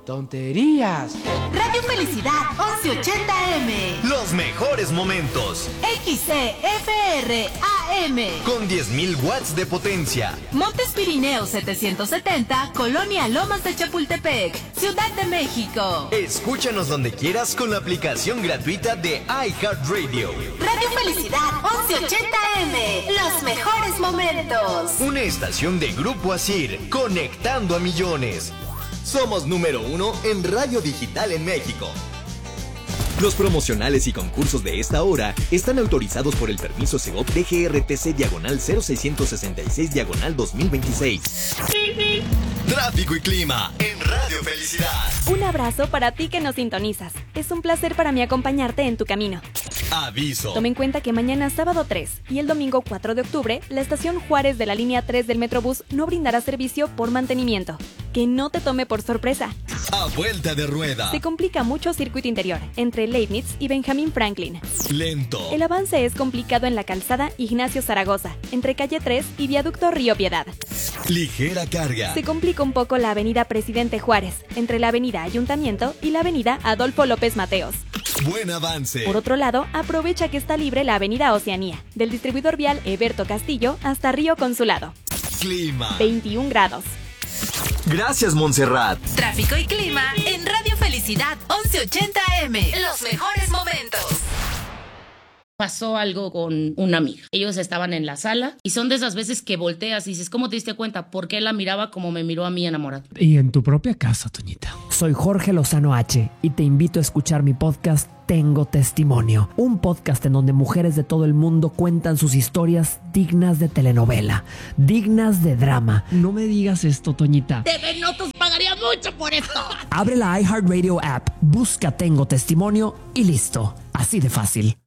tonterías. Radio Felicidad 1180M. Los mejores momentos. XCFR AM. Con 10.000 watts de potencia. Montes Pirineos 770, Colonia Lomas de Chapultepec, Ciudad de México. Escúchanos donde quieras con la aplicación gratuita de iHeartRadio. Radio Felicidad 1180M. Los mejores momentos. Una estación de Grupo Asir, conectando a millones. Somos número 1 en radio digital en México. Los promocionales y concursos de esta hora están autorizados por el permiso Segov DGRTC/0666/2026. Tráfico y clima en Radio Felicidad. Un abrazo para ti que nos sintonizas. Es un placer para mí acompañarte en tu camino. Aviso. Toma en cuenta que mañana sábado 3 y el domingo 4 de octubre, la estación Juárez de la línea 3 del Metrobús no brindará servicio por mantenimiento. Que no te tome por sorpresa. A vuelta de rueda. Se complica mucho circuito interior entre Leibniz y Benjamin Franklin. Lento. El avance es complicado en la calzada Ignacio Zaragoza, entre calle 3 y viaducto Río Piedad. Ligera carga. Se complica un poco la avenida Presidente Juárez, entre la avenida Ayuntamiento y la avenida Adolfo López Mateos. Buen avance. Por otro lado, aprovecha que está libre la avenida Oceanía, del distribuidor vial Eberto Castillo hasta Río Consulado. Clima. 21 grados. Gracias, Montserrat. Tráfico y clima en Radio Felicidad 1180M. Los mejores momentos. Pasó algo con una amiga. Ellos estaban en la sala y son de esas veces que volteas y dices, ¿cómo te diste cuenta? ¿Por qué la miraba como me miró a mí enamorado? Y en tu propia casa, Toñita. Soy Jorge Lozano H y te invito a escuchar mi podcast Tengo Testimonio, un podcast en donde mujeres de todo el mundo cuentan sus historias dignas de telenovela, dignas de drama. No me digas esto, Toñita. TV Notos pagaría mucho por esto. Abre la iHeartRadio app, busca Tengo Testimonio y listo. Así de fácil.